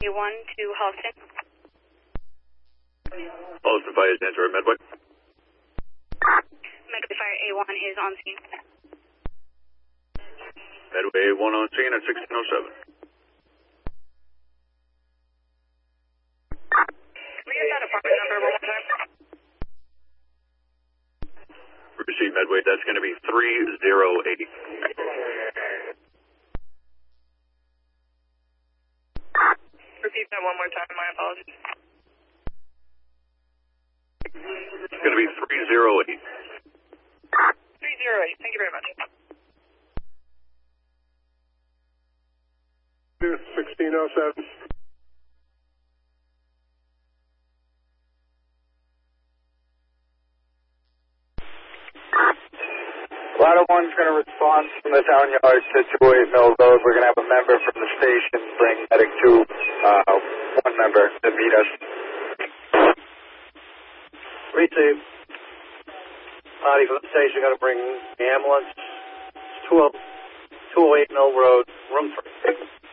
A1 to Halston. Halston Fire is answer Medway. Medway Fire A1 is on scene. Medway A1 on scene at 1607. Can we get that apartment number one more time? Receive Medway, that's going to be 308. Repeat that one more time, my apologies. It's going to be 308. 308, thank you very much. 1607. Ladder 1's going to respond from the town yard to 28 Mill Road. We're going to have a member from the station bring medic 2, one member to meet us. Receive. Body from the station going to bring the ambulance. 208 Mill Road, room 3.